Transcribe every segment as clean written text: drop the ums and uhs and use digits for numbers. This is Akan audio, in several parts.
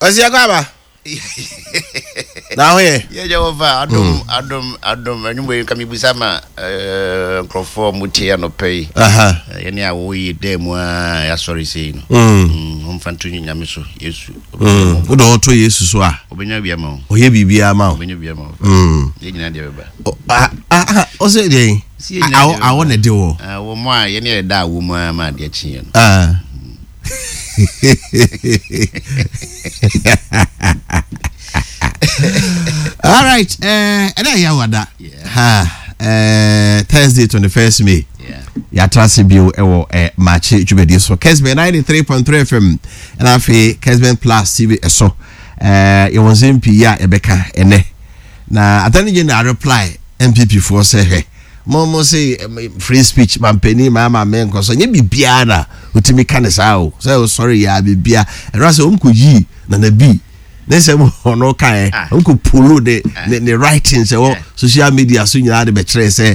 Kwasi akaba. Now here. Yeah, Jehovah, Adam, anyway, come with some crofo mutia no pay. Any away them were sorry saying. Fantuni Yamiso, yes. Good old 2 years so. Obenya Biamo, or ye be a mouth. Obenya Biamo. Also, day. I want to do. Why any that woman, my dear chin. All right, and I hear what that. Thursday 21st May. Ya trust bill match jubedi so Kesben 93.3 FM and afi Kesben Plus TV so you was MP ya ebeka ene na atani general reply MPP for say hey momo say free speech mampeni mama men ko so nye bibia na utimi kanesa o say sorry ya bibia and say umkuyi na na bi na say mo no kan umku polo the writing say social media so nyina de be kire say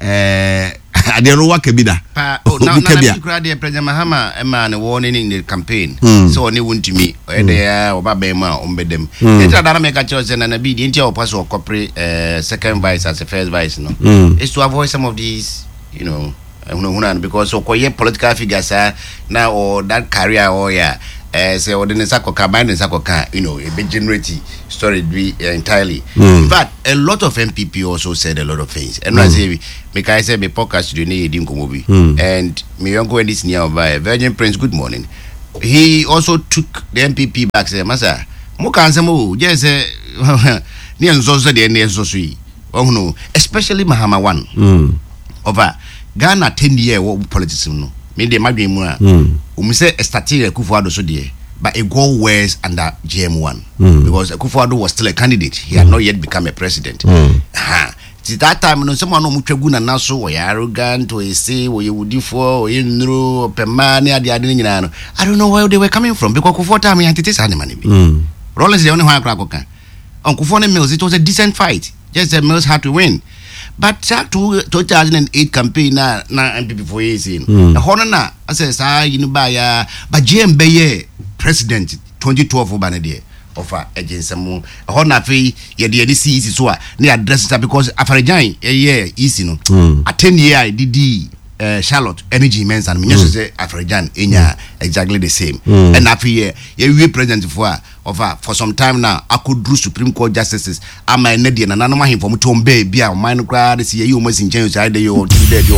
I don't know what Kabida. Now, President Mahama, a man warning in the campaign. So, only one to me, or Babema, Umbedem. It's a Dynamic choice and a bit into your personal corporate second vice as a first vice. No, it's to avoid some of these, you know, because so political figures now or that career or say or the Nesako combined Nesako, you know, a bit generative story entirely. But a lot of MPP also said a lot of things. And I say, because I said, my podcast today, and my uncle and this nearby, Virgin Prince, good morning. He also took the MPP back, say, Masa, Mukansamu, yes, near Zosa, the near Zosui. Oh, no, especially Mahama one over Ghana 10-year politics. Me de magwe mu say Estatil Akufo-Addo so there but it go worse under GM1 because Akufo-Addo was still a candidate. He had not yet become a president. At that time no someone no mutwagu na naso we arrogant or say we would for or you know pemani ade nyina no. I don't know where they were coming from because Akufo time he antites animal be Rollins the only one crack kan Akufo ne Mills, it was a decent fight, just the Mills had to win. But to 2008 campaign na MPP for years in the honor I says you know by but GM Beye president 2012 Banade offer against some honor fee ye the DC so near address because Afarajan a year easy no a 10-year DD Charlotte Energy Men's and Minister say Afarajan exactly the same and after year we president for some time now I could do Supreme Court justices am I Nedian and another him from Tombe Bia mine crowd see you almost in change either you or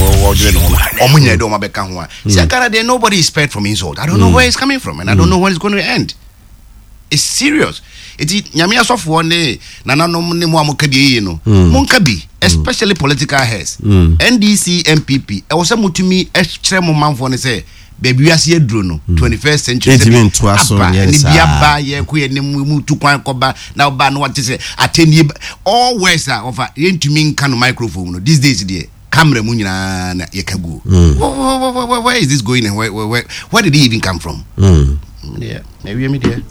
Munya do Mabeka see nobody is spared from insult. I don't know where it's coming from and I don't know when it's going to end. It's serious. It's Nyamia soft one day Nana no Mukabi no Munkabi especially political heads NDC MPP I was to me extreme man for say baby we are see drone 21st century now ban what is attend all words are over into me can microphone these days there camera munyina na yekagu where is this going and where did he even come from? Yeah, maybe me there.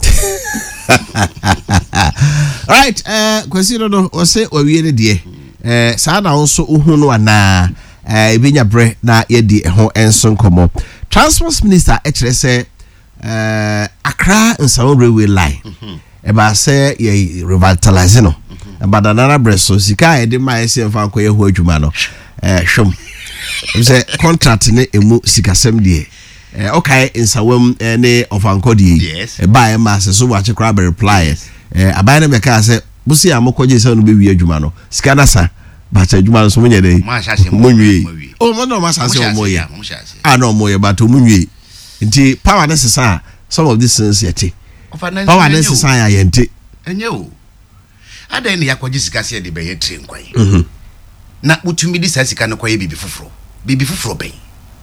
Right, consider no o say o wie ne de sa na also uhunu ana ebinya bre na ye di ho enso nkomo transport minister ekere say Accra Nsawam railway line eba say ye revitalize no but another bre so sika e de mai se mfa nkoye ho adwuma no hwom say contract ne emu sikasem de okay Nsawam ne ofankodi yes buy mass so watch crab reply abai na beka say busi amokoje say no be wi adwuma no sika na sa but adwuma no so munye dey munwie o mo no masase o moye no moye but o munwie nti power necessary some of these things yete power necessary yente enye o ada ne yakoje sika se de be yetre nkwan na utumi di sika no kwaye bibi fufuro ben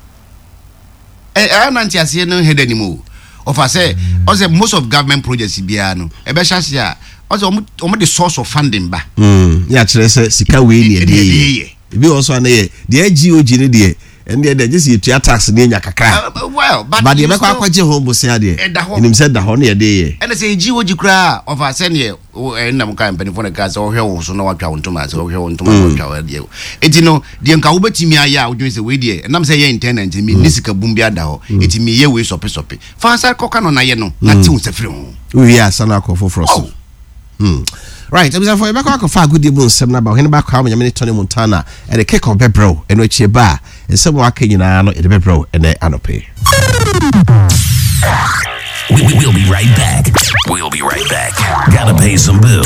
nanti ase no head anymore of I say most of government projects bia no e be hya sia omo the source of funding ba ya kire say sika we ne dey e be also na ye the GOG ne dey and they just you tax ne nya kakra well but the be kwa kwaje ho bo sia dey enim said da ho ne dey and say GOG kra of I say ne na mo kan penifo ne ka say ohwe wo so na watwa wontoma say ohwe wontoma watwa dey eti no de nka wo betimi aya wodwen say we dey nam say ye internet mi nisika bum bia da ho eti mi ye we sope fa sa koka no na ye no na ti wo sefre ho We are Sanako for Frost. Right, I'm for a back of a good deal some about him back home in Tony Montana and a cake of Bebro and which bar and some walking in an in the Bebro and the Anope. We'll be right back. We'll be right back. Gotta pay some bills.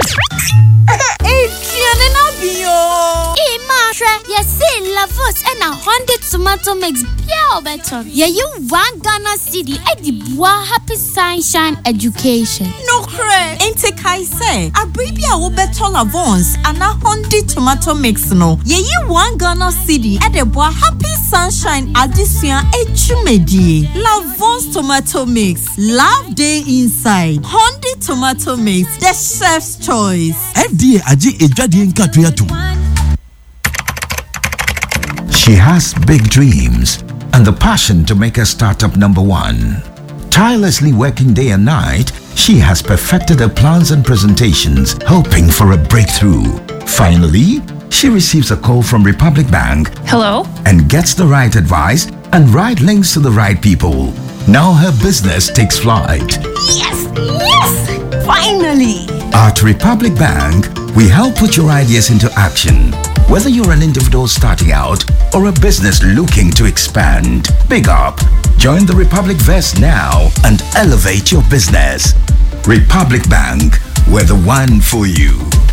Yes, Lavos and a Honda tomato mix pure better. Yeah, you want Ghana City at the Bois Happy Sunshine Education. No crack. Ain't I say a baby I will better Lavons and a Honda tomato mix no. Yeah, you want Ghana City at the Bois Happy Sunshine Education Echumedi. Lavons tomato mix. Love day inside. Honda tomato mix. The chef's choice. FDA aji ejadi nkatuyatu. She has big dreams and the passion to make her startup number one. Tirelessly working day and night, she has perfected her plans and presentations, hoping for a breakthrough. Finally, she receives a call from Republic Bank. Hello? And gets the right advice and right links to the right people. Now her business takes flight. Yes! Finally! At Republic Bank, we help put your ideas into action. Whether you're an individual starting out or a business looking to expand, big up. Join the Republic Vest now and elevate your business. Republic Bank, we're the one for you.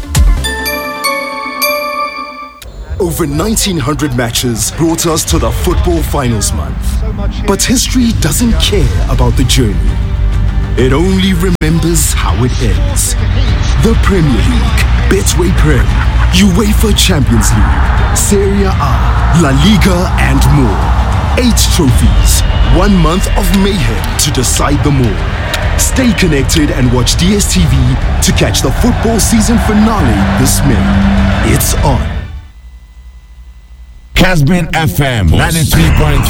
Over 1900 matches brought us to the football finals month. But history doesn't care about the journey. It only remembers how it ends. The Premier League, Betway Prem, UEFA Champions League, Serie A, La Liga and more. 8 trophies, 1 month of mayhem to decide them all. Stay connected and watch DSTV to catch the football season finale this May. It's on. Casbin FM 93.3.